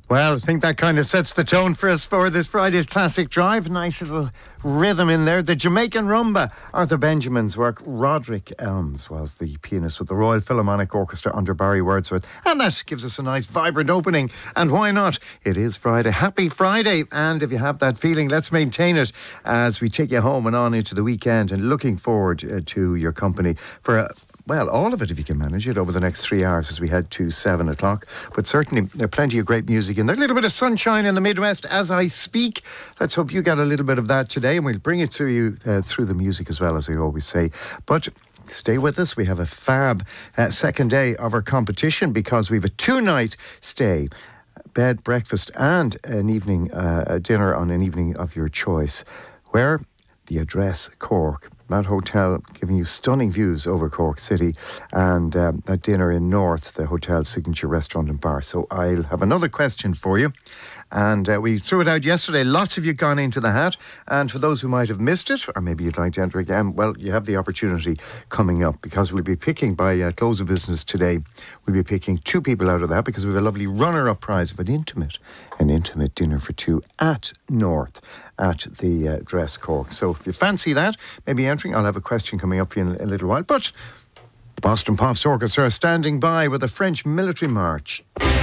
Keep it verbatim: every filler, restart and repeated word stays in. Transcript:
Well, I think that kind of sets the tone for us for this Friday's Classic Drive. Nice little rhythm in there. The Jamaican Rumba, Arthur Benjamin's work. Roderick Elms was the pianist with the Royal Philharmonic Orchestra under Barry Wordsworth. And that gives us a nice, vibrant opening. And why not? It is Friday. Happy Friday. And if you have that feeling, let's maintain it as we take you home and on into the weekend. And looking forward uh, to your company for a Well, all of it, if you can manage it, over the next three hours as we head to seven o'clock. But certainly, there are plenty of great music in there. A little bit of sunshine in the Midwest as I speak. Let's hope you get a little bit of that today, and we'll bring it to you uh, through the music as well, as I always say. But stay with us. We have a fab uh, second day of our competition because we have a two-night stay. Bed, breakfast, and an evening uh, a dinner on an evening of your choice. Where? The address, Cork. Mount Hotel, giving you stunning views over Cork City, and um, a dinner in North, the hotel's signature restaurant and bar. So I'll have another question for you. And uh, we threw it out yesterday. Lots of you gone into the hat. And for those who might have missed it, or maybe you'd like to enter again, well, you have the opportunity coming up, because we'll be picking by uh, close of business today. We'll be picking two people out of that, because we have a lovely runner-up prize of an intimate, an intimate dinner for two at North, at the uh, Dress Cork. So if you fancy that, maybe entering, I'll have a question coming up for you in a little while. But the Boston Pops Orchestra are standing by with a French military march.